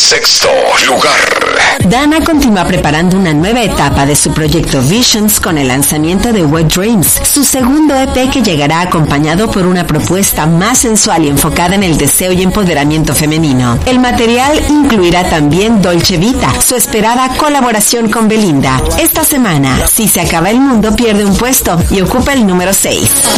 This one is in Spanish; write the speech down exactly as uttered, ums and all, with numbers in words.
sexto lugar. Dana continúa preparando una nueva etapa de su proyecto Visions con el lanzamiento de Wet Dreams, su segundo E P que llegará acompañado por una propuesta más sensual y enfocada en el deseo y empoderamiento femenino. El material incluirá también Dolce Vita, su esperada colaboración con Belinda. Esta semana, Si se acaba el mundo pierde un puesto y ocupa el número seis.